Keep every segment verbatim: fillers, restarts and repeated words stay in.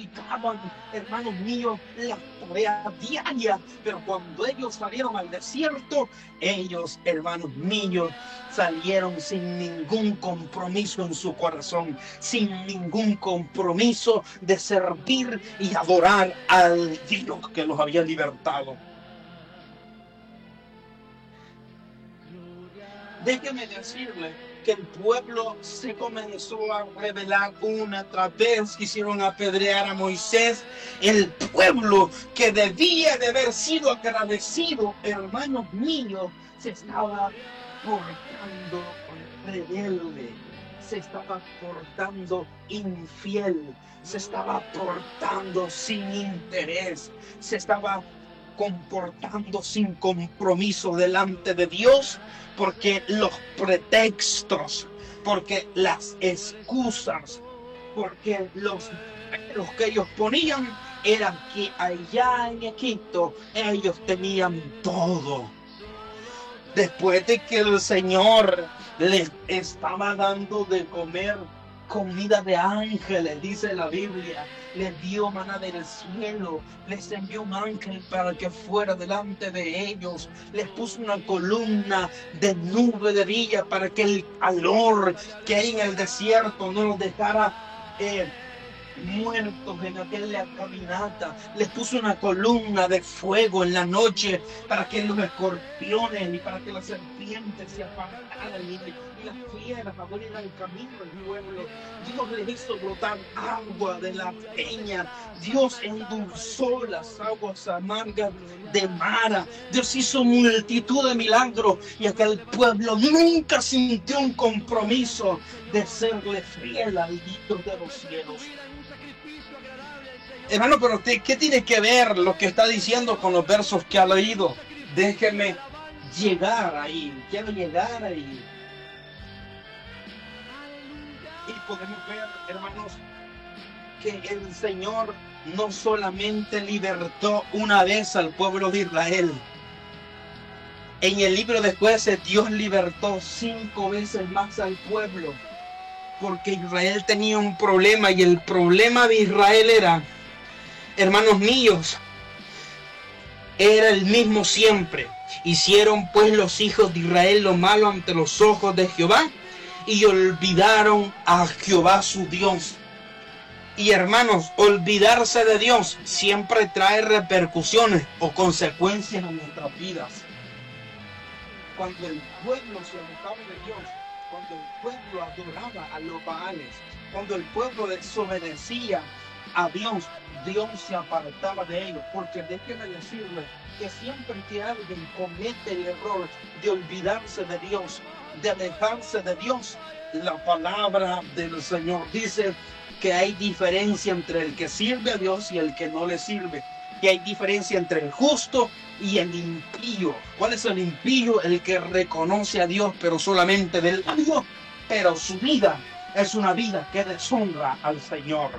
aplicaban, hermanos míos, las tareas diarias, pero cuando ellos salieron al desierto, ellos, hermanos míos, salieron sin ningún compromiso en su corazón, sin ningún compromiso de servir y adorar al Dios que los había libertado. Déjeme decirle que el pueblo se comenzó a rebelar una tras vez, quisieron apedrear a Moisés. El pueblo que debía de haber sido agradecido, hermanos míos, se estaba portando rebelde, se estaba portando infiel, se estaba portando sin interés, se estaba comportando sin compromiso delante de Dios, porque los pretextos, porque las excusas, porque los, los que ellos ponían eran que allá en Egipto ellos tenían todo. Después de que el Señor les estaba dando de comer comida de ángeles, dice la Biblia, les dio maná del cielo, les envió un ángel para que fuera delante de ellos, les puso una columna de nube de día para que el calor que hay en el desierto no los dejara eh, muertos en aquella caminata, les puso una columna de fuego en la noche para que los escorpiones y para que las serpientes se apartaran y, y las fieras abrieran el camino del pueblo. Dios les hizo brotar agua de la peña, Dios endulzó las aguas amargas de Mara, Dios hizo multitud de milagros y aquel pueblo nunca sintió un compromiso de serle fiel al Dios de los cielos. Hermano, pero ¿qué tiene que ver lo que está diciendo con los versos que ha leído? Déjeme llegar ahí, quiero llegar ahí. Y podemos ver, hermanos, que el Señor no solamente libertó una vez al pueblo de Israel. En el libro de Jueces, Dios libertó cinco veces más al pueblo, porque Israel tenía un problema, y el problema de Israel era, hermanos míos, era el mismo siempre. Hicieron pues los hijos de Israel lo malo ante los ojos de Jehová, y olvidaron a Jehová su Dios. Y hermanos, olvidarse de Dios siempre trae repercusiones o consecuencias en nuestras vidas. Cuando el pueblo se alejaba de Dios, cuando el pueblo adoraba a los Baales, cuando el pueblo desobedecía a Dios, Dios se apartaba de ellos. Porque déjenme decirles que siempre que alguien comete el error de olvidarse de Dios, de alejarse de Dios, la palabra del Señor dice que hay diferencia entre el que sirve a Dios y el que no le sirve. Que hay diferencia entre el justo y el impío. ¿Cuál es el impío? El que reconoce a Dios, pero solamente del labio, pero su vida es una vida que deshonra al Señor.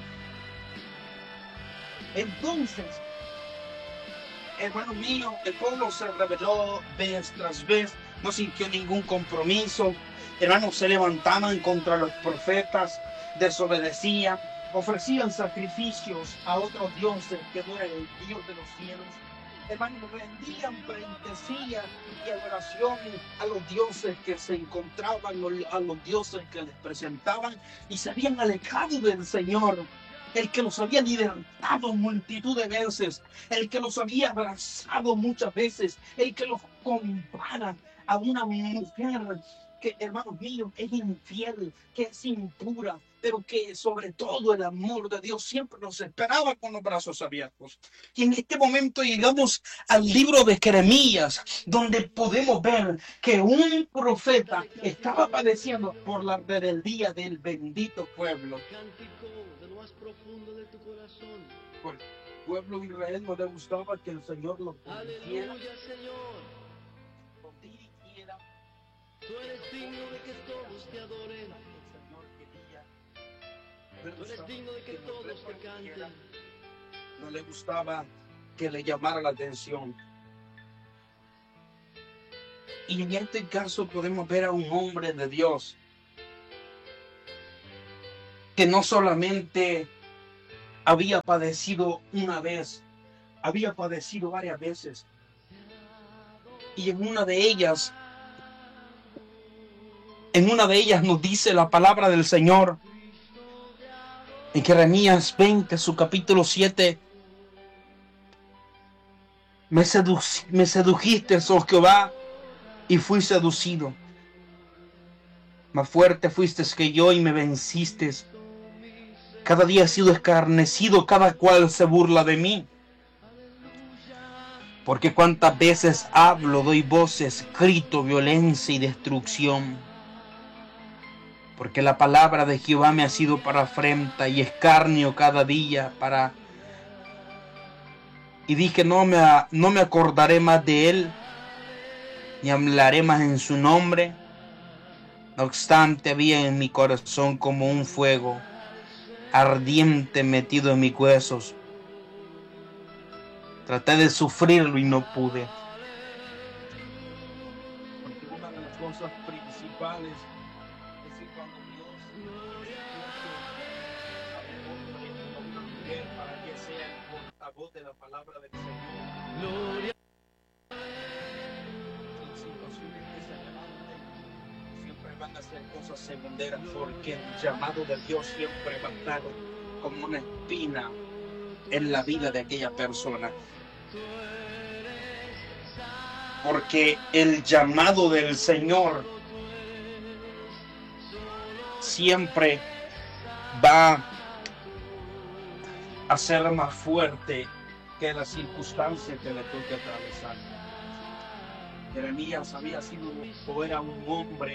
Entonces, hermano mío, el pueblo se rebeló vez tras vez, no sintió ningún compromiso. Hermanos, se levantaban contra los profetas, desobedecían, ofrecían sacrificios a otros dioses que no eran el Dios de los cielos. Hermanos, rendían pleitesía y adoración a los dioses que se encontraban, a los dioses que les presentaban, y se habían alejado del Señor, el que los había libertado multitud de veces, el que los había abrazado muchas veces, el que los compara a una mujer que, hermanos míos, es infiel, que es impura, pero que sobre todo el amor de Dios siempre nos esperaba con los brazos abiertos. Y en este momento llegamos al libro de Jeremías, donde podemos ver que un profeta estaba padeciendo por la rebeldía del bendito pueblo. Por el pueblo de Israel no le gustaba que el Señor lo dirigiera, lo dirigiera. Tú eres digno de que todos te adoren. Tú eres digno de que todos te canten. No le gustaba que le llamara la atención. Y en este caso podemos ver a un hombre de Dios que no solamente había padecido una vez, había padecido varias veces. Y en una de ellas, en una de ellas nos dice la palabra del Señor, en Jeremías veinte, su capítulo siete, me, sedu me sedujiste, oh Jehová, y fui seducido. Más fuerte fuiste que yo y me venciste. Cada día he sido escarnecido, cada cual se burla de mí. Porque cuántas veces hablo, doy voces, grito, violencia y destrucción. Porque la palabra de Jehová me ha sido para afrenta y escarnio cada día para... Y dije, no me, no me acordaré más de él, ni hablaré más en su nombre. No obstante, había en mi corazón como un fuego ardiente metido en mis huesos. Traté de sufrirlo y no pude. Porque una de las cosas principales es que cuando Dios a una mujer para que sea el portavoz de la palabra del Señor, las situaciones que se levanten siempre van a ser cosas segunderas, porque el llamado de Dios siempre va a estar como una espina en la vida de aquella persona. Porque el llamado del Señor siempre va a ser más fuerte que la circunstancia que le toque atravesar. Jeremías había sido o era un hombre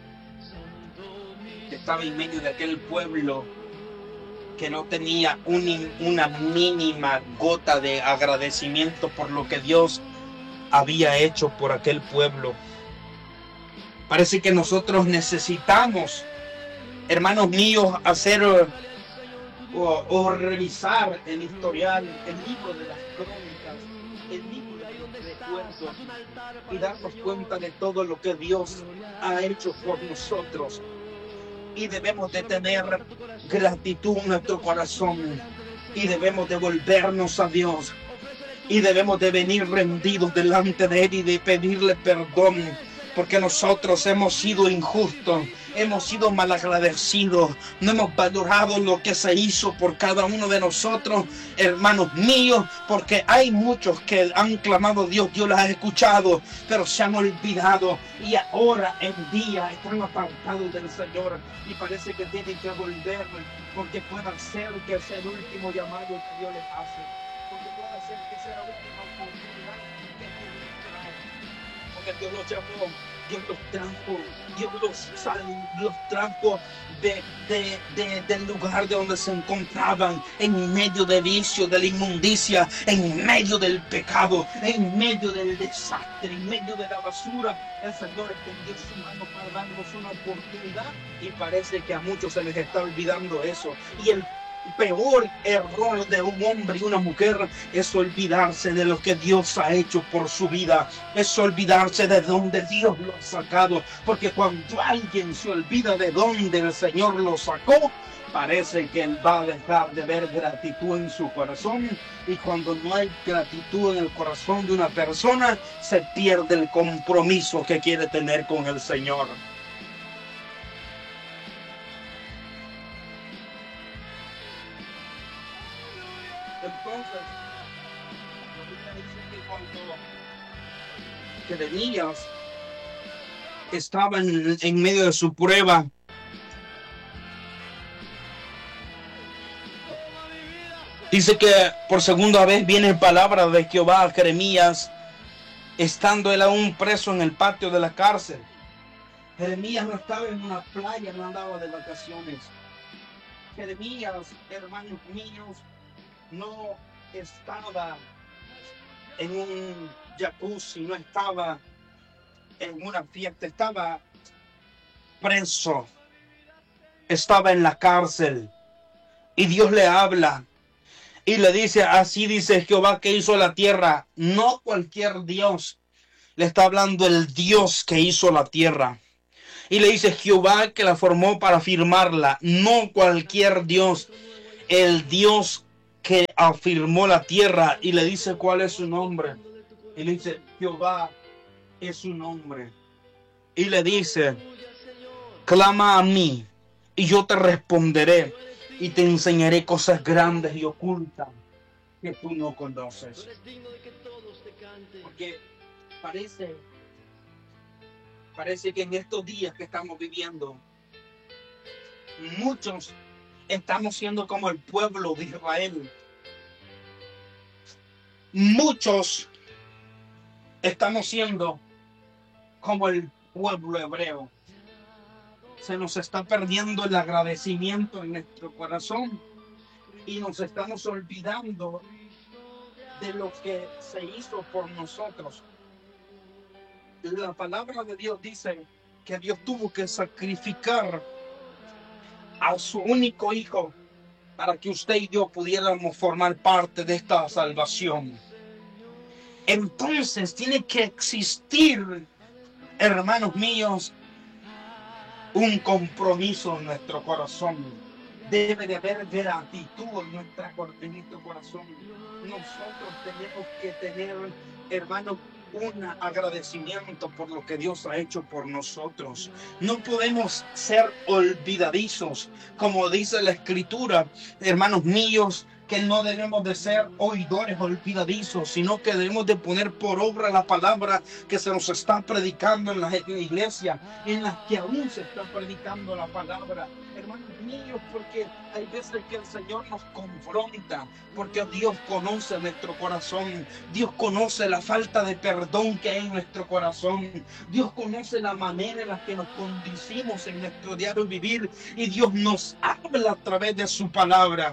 que estaba en medio de aquel pueblo que no tenía un, una mínima gota de agradecimiento por lo que Dios había hecho por aquel pueblo. Parece que nosotros necesitamos, hermanos míos, hacer o, o revisar el historial, el libro de las crónicas, el libro de los recuerdos y darnos cuenta de todo lo que Dios ha hecho por nosotros. Y debemos de tener gratitud en nuestro corazón y debemos de volvernos a Dios. Y debemos de venir rendidos delante de Él y de pedirle perdón, porque nosotros hemos sido injustos, hemos sido malagradecidos, no hemos valorado lo que se hizo por cada uno de nosotros, hermanos míos, porque hay muchos que han clamado a Dios, Dios los ha escuchado, pero se han olvidado y ahora en día están apartados del Señor y parece que tienen que volver, porque puede ser que sea el último llamado que Dios les hace. Porque puede ser que sea la última oportunidad que Dios les trae. Porque Dios los llamó, Dios los trajo, Dios los, sal, los trajo de, de, de, del lugar de donde se encontraban, en medio del vicio, de la inmundicia, en medio del pecado, en medio del desastre, en medio de la basura. El Señor extendió su mano para darnos una oportunidad y parece que a muchos se les está olvidando eso. Y el peor error de un hombre y una mujer es olvidarse de lo que Dios ha hecho por su vida, es olvidarse de donde Dios lo ha sacado, porque cuando alguien se olvida de donde el Señor lo sacó, parece que él va a dejar de ver gratitud en su corazón, y cuando no hay gratitud en el corazón de una persona, se pierde el compromiso que quiere tener con el Señor. Entonces, la Biblia dice que cuando Jeremías estaba en, en medio de su prueba, dice que por segunda vez viene palabra de Jehová a Jeremías, estando él aún preso en el patio de la cárcel. Jeremías no estaba en una playa, no andaba de vacaciones. Jeremías, hermanos míos, no estaba en un jacuzzi, no estaba en una fiesta, estaba preso, estaba en la cárcel. Y Dios le habla y le dice, así dice Jehová que hizo la tierra, no cualquier Dios, le está hablando el Dios que hizo la tierra. Y le dice Jehová que la formó para firmarla, no cualquier Dios, el Dios afirmó la tierra y le dice cuál es su nombre. Y le dice, Jehová es su nombre. Y le dice, clama a mí y yo te responderé y te enseñaré cosas grandes y ocultas que tú no conoces. Porque parece, parece que en estos días que estamos viviendo, muchos estamos siendo como el pueblo de Israel. Muchos estamos siendo como el pueblo hebreo. Se nos está perdiendo el agradecimiento en nuestro corazón y nos estamos olvidando de lo que se hizo por nosotros. La palabra de Dios dice que Dios tuvo que sacrificar a su único hijo para que usted y yo pudiéramos formar parte de esta salvación. Entonces tiene que existir, hermanos míos, un compromiso en nuestro corazón. Debe de haber gratitud en, nuestra, en nuestro corazón. Nosotros tenemos que tener, hermanos, un agradecimiento por lo que Dios ha hecho por nosotros. No podemos ser olvidadizos, como dice la Escritura, hermanos míos, que no debemos de ser oidores olvidadizos, sino que debemos de poner por obra la palabra que se nos está predicando en la iglesia, en las que aún se está predicando la palabra. Hermanos míos, porque hay veces que el Señor nos confronta, porque Dios conoce nuestro corazón, Dios conoce la falta de perdón que hay en nuestro corazón, Dios conoce la manera en la que nos conducimos en nuestro diario vivir, y Dios nos habla a través de su palabra.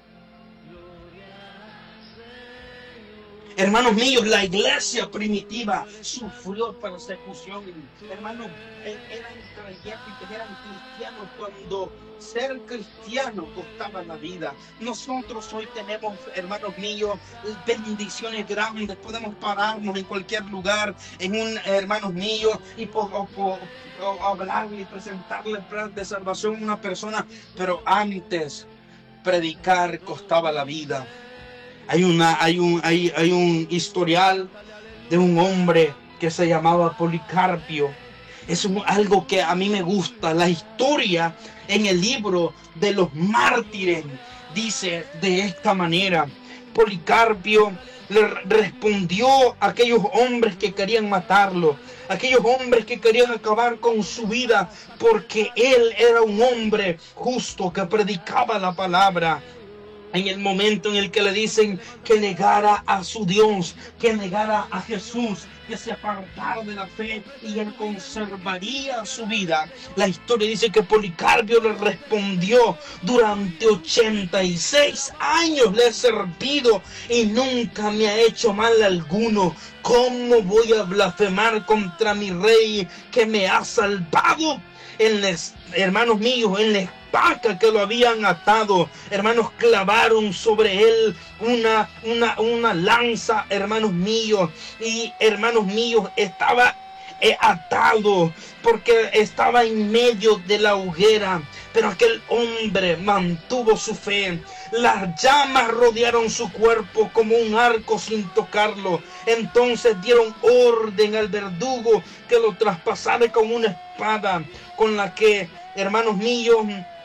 Hermanos míos, la iglesia primitiva sufrió persecución. Hermanos, eran creyentes, eran cristianos cuando ser cristiano costaba la vida. Nosotros hoy tenemos, hermanos míos, bendiciones grandes. Podemos pararnos en cualquier lugar, en un, hermanos míos, y por, o, por, o hablarle y presentarle el plan de salvación a una persona. Pero antes, predicar costaba la vida. Hay, una, hay, un, hay, hay un historial de un hombre que se llamaba Policarpio. Es un, algo que a mí me gusta. La historia en el libro de los mártires dice de esta manera. Policarpio le respondió a aquellos hombres que querían matarlo, aquellos hombres que querían acabar con su vida, porque él era un hombre justo que predicaba la palabra. En el momento en el que le dicen que negara a su Dios, que negara a Jesús, que se apartara de la fe y él conservaría su vida. La historia dice que Policarpio le respondió: durante ochenta y seis años le he servido y nunca me ha hecho mal alguno. ¿Cómo voy a blasfemar contra mi rey que me ha salvado? En les, hermanos míos, en la estaca que lo habían atado, hermanos, clavaron sobre él una, una, una lanza, hermanos míos, y hermanos míos, estaba eh, atado porque estaba en medio de la hoguera, pero aquel hombre mantuvo su fe. Las llamas rodearon su cuerpo como un arco sin tocarlo. Entonces dieron orden al verdugo que lo traspasara con una espada, con la que, hermanos míos,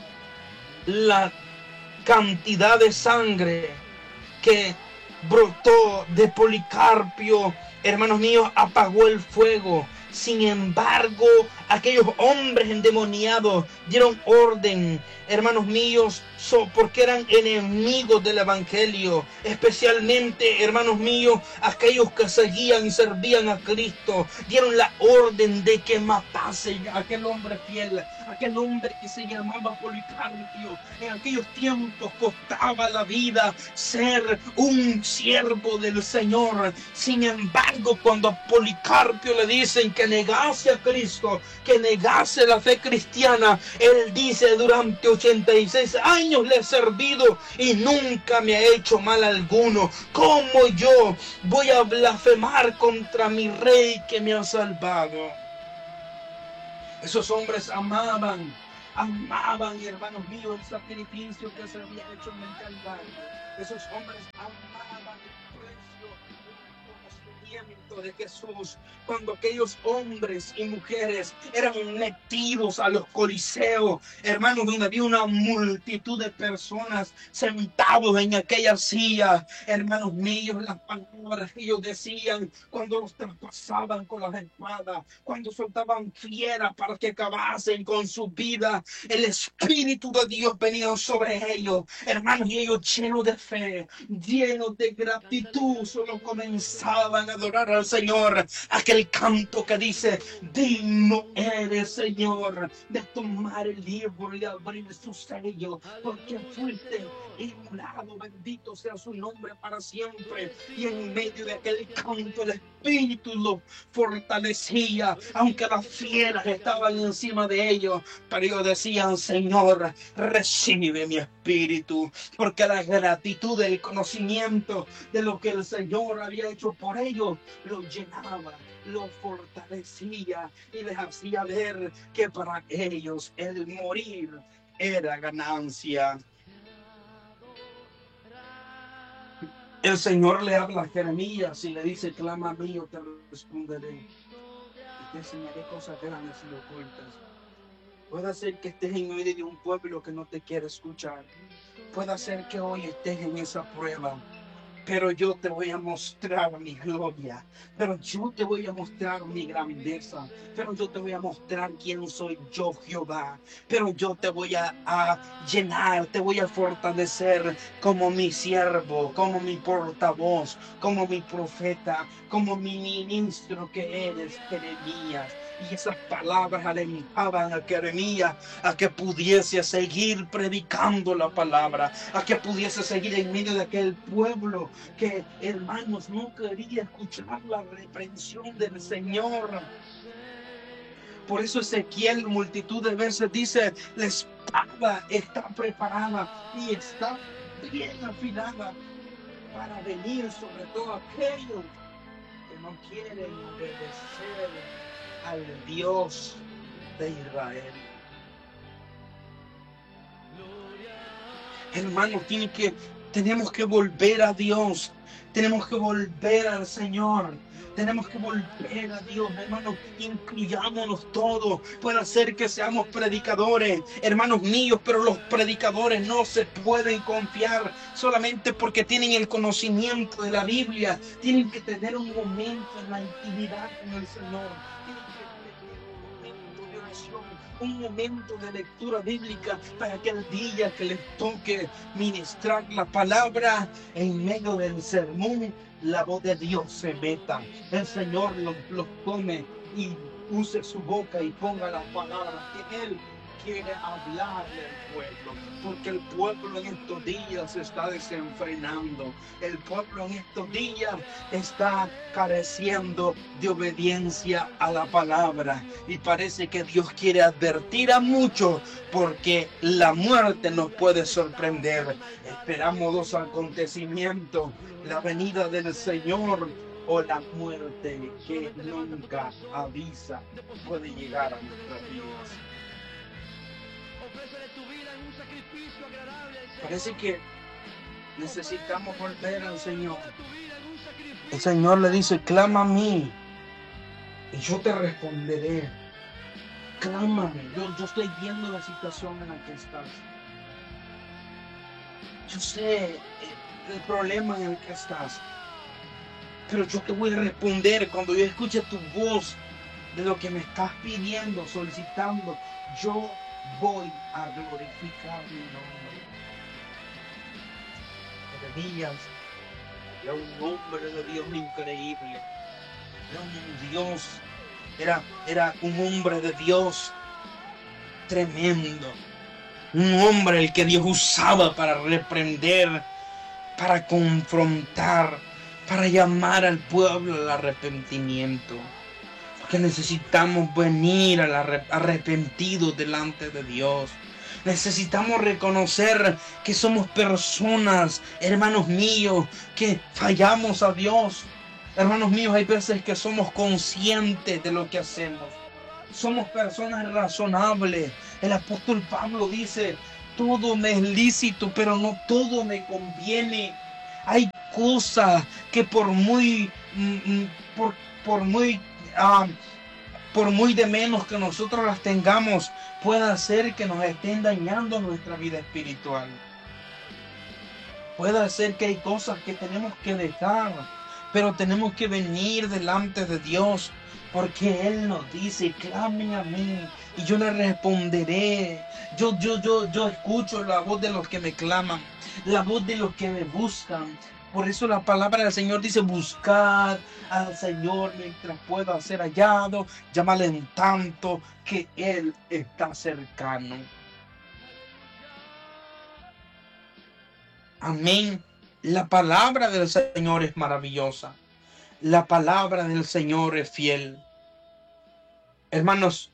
la cantidad de sangre que brotó de Policarpio, hermanos míos, apagó el fuego. Sin embargo, aquellos hombres endemoniados dieron orden, hermanos míos, so, porque eran enemigos del evangelio, especialmente, hermanos míos, aquellos que seguían y servían a Cristo, dieron la orden de que matasen a aquel hombre fiel, aquel hombre que se llamaba Policarpio. En aquellos tiempos costaba la vida ser un siervo del Señor. Sin embargo, cuando a Policarpio le dicen que negase a Cristo, que negase la fe cristiana, él dice: durante ochenta y seis años le he servido y nunca me ha hecho mal alguno. ¿Cómo yo voy a blasfemar contra mi rey que me ha salvado? Esos hombres amaban amaban, hermanos míos, el sacrificio que se había hecho en el Calvario. Esos hombres amaban el precio y el conocimiento de Jesús. Cuando aquellos hombres y mujeres eran metidos a los coliseos, hermanos, donde había una multitud de personas sentados en aquella silla, hermanos míos, las palabras que ellos decían cuando los traspasaban con las espadas, cuando soltaban fieras para que acabasen con su vida, el Espíritu de Dios venía sobre ellos, hermanos, y ellos llenos de fe, llenos de gratitud, solo comenzaban a adorar al Señor. Aquel canto que dice: digno eres, Señor, de tomar el libro y de abrir su sello, porque fuiste inmolado, bendito sea su nombre para siempre. Y en medio de aquel canto el Espíritu lo fortalecía, aunque las fieras estaban encima de ellos, pero ellos decían: Señor, recibe mi espíritu, porque la gratitud del conocimiento de lo que el Señor había hecho por ellos lo llenaba, lo fortalecía y les hacía ver que para ellos el morir era ganancia. El Señor le habla a Jeremías y le dice: clama a mí, yo te responderé y te enseñaré cosas grandes y ocultas. Puede ser que estés en medio de un pueblo que no te quiere escuchar. Puede ser que hoy estés en esa prueba, pero yo te voy a mostrar mi gloria, pero yo te voy a mostrar mi grandeza, pero yo te voy a mostrar quién soy yo, Jehová, pero yo te voy a, a llenar, te voy a fortalecer como mi siervo, como mi portavoz, como mi profeta, como mi ministro que eres, Jeremías. Y esas palabras alentaban a Jeremías a que pudiese seguir predicando la palabra, a que pudiese seguir en medio de aquel pueblo que, hermanos, no quería escuchar la reprensión del Señor. Por eso Ezequiel multitud de veces dice: la espada está preparada y está bien afilada para venir sobre todo aquellos que no quieren obedecer al Dios de Israel. Hermanos, tiene que, tenemos que volver a Dios, tenemos que volver al Señor, tenemos que volver a Dios, hermanos, incluyámonos todos. Puede ser que seamos predicadores, hermanos míos, pero los predicadores no se pueden confiar solamente porque tienen el conocimiento de la Biblia. Tienen que tener un momento en la intimidad con el Señor. Un momento de lectura bíblica para que el día que les toque ministrar la palabra, en medio del sermón, la voz de Dios se meta. El Señor los, los tome y use su boca y ponga las palabras que Él quiere hablar del pueblo, porque el pueblo en estos días se está desenfrenando, el pueblo en estos días está careciendo de obediencia a la palabra, y parece que Dios quiere advertir a muchos, porque la muerte nos puede sorprender. Esperamos dos acontecimientos: la venida del Señor o la muerte que nunca avisa puede llegar a nuestras vidas. Parece que necesitamos volver al Señor. El Señor le dice: clama a mí y yo te responderé. Clámame, yo, yo estoy viendo la situación en la que estás. Yo sé el, el problema en el que estás, pero yo te voy a responder cuando yo escuche tu voz de lo que me estás pidiendo, solicitando. Yo voy a glorificar mi nombre. Jeremías era un hombre de Dios increíble. Era un Dios, era, era un hombre de Dios tremendo. Un hombre el que Dios usaba para reprender, para confrontar, para llamar al pueblo al arrepentimiento. Porque necesitamos venir al arrepentidos delante de Dios. Necesitamos reconocer que somos personas, hermanos míos, que fallamos a Dios. Hermanos míos, hay veces que somos conscientes de lo que hacemos. Somos personas razonables, El apóstol Pablo dice, todo me es lícito, pero no todo me conviene. Hay cosas que por muy, mm, mm, por, por muy, ah, por muy de menos que nosotros las tengamos, puede hacer que nos estén dañando nuestra vida espiritual. Puede ser que hay cosas que tenemos que dejar, pero tenemos que venir delante de Dios, porque Él nos dice, clamen a mí y yo le responderé. Yo, yo, yo, yo escucho la voz de los que me claman, la voz de los que me buscan. Por eso la palabra del Señor dice, buscad al Señor mientras pueda ser hallado, llámale en tanto que Él está cercano. Amén. La palabra del Señor es maravillosa. La palabra del Señor es fiel. Hermanos,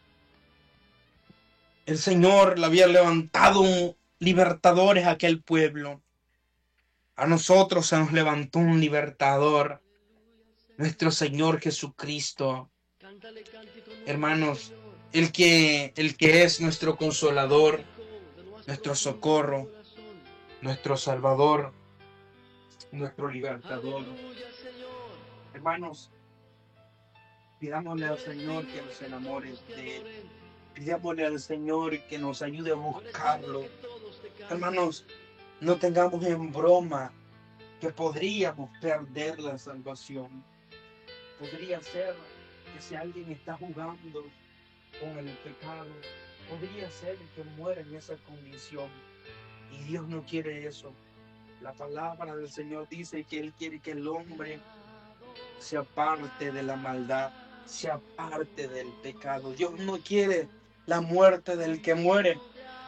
el Señor le había levantado libertadores a aquel pueblo. A nosotros se nos levantó un libertador, nuestro Señor Jesucristo. Hermanos, el que, el que es nuestro consolador, nuestro socorro, nuestro Salvador, nuestro libertador. Hermanos, pidámosle al Señor que nos enamore de Él. Pidámosle al Señor que nos ayude a buscarlo. Hermanos, no tengamos en broma que podríamos perder la salvación. Podría ser que si alguien está jugando con el pecado, podría ser que muera en esa condición. Y Dios no quiere eso. La palabra del Señor dice que Él quiere que el hombre se aparte de la maldad, se aparte del pecado. Dios no quiere la muerte del que muere,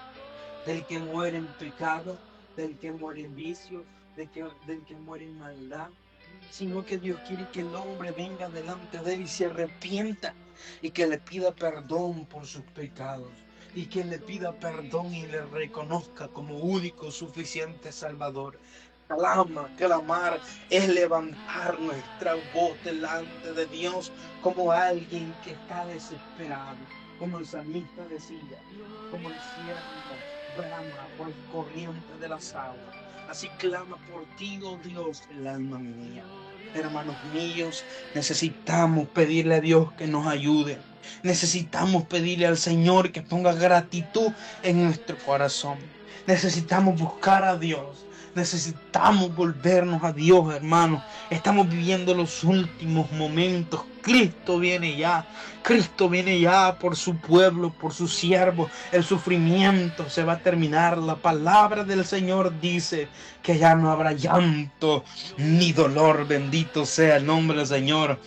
del que muere en pecado, del que muere en vicio, del que, del que muere en maldad, sino que Dios quiere que el hombre venga delante de Él y se arrepienta y que le pida perdón por sus pecados y que le pida perdón y le reconozca como único suficiente Salvador. Clama, clamar es levantar nuestra voz delante de Dios como alguien que está desesperado, como el salmista decía, como el siervo brama por el corriente de las aguas. Así clama por ti, oh Dios, el alma mía. Hermanos míos, necesitamos pedirle a Dios que nos ayude. Necesitamos pedirle al Señor que ponga gratitud en nuestro corazón. Necesitamos buscar a Dios. Necesitamos volvernos a Dios, hermanos. Estamos viviendo los últimos momentos. Cristo viene ya. Cristo viene ya por su pueblo, por su siervo. El sufrimiento se va a terminar. La palabra del Señor dice que ya no habrá llanto ni dolor. Bendito sea el nombre del Señor.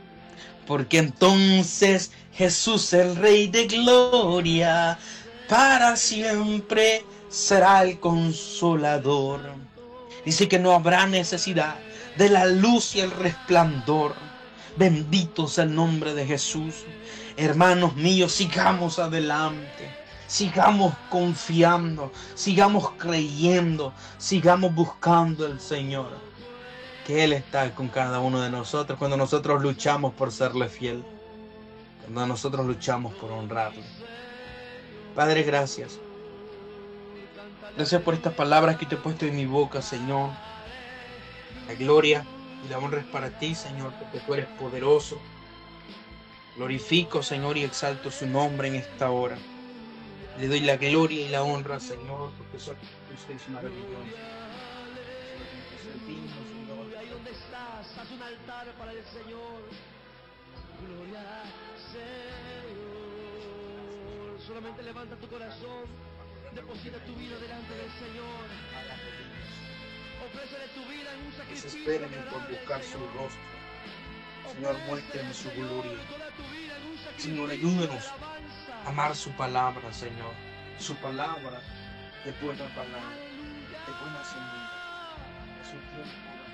Porque entonces Jesús, el Rey de Gloria, para siempre será el consolador. Dice que no habrá necesidad de la luz y el resplandor. Bendito sea el nombre de Jesús. Hermanos míos, sigamos adelante. Sigamos confiando. Sigamos creyendo. Sigamos buscando al Señor. Que Él está con cada uno de nosotros cuando nosotros luchamos por serle fiel. Cuando nosotros luchamos por honrarle. Padre, gracias. Gracias por estas palabras que te he puesto en mi boca, Señor. La gloria y la honra es para ti, Señor, porque tú eres poderoso. Glorifico, Señor, y exalto su nombre en esta hora. Le doy la gloria y la honra, Señor, porque usted es maravilloso. Ahí donde estás, haz un altar para el Señor. Gloria, Señor. Solamente levanta tu corazón. Deposita tu vida delante del Señor. Ofrécele tu vida en un sacrificio. Desespérenme por buscar su rostro. Señor, muéstrame su gloria. Señor, ayúdenos a amar su palabra, Señor. Su palabra es buena palabra, es buena semilla. Es su tiempo.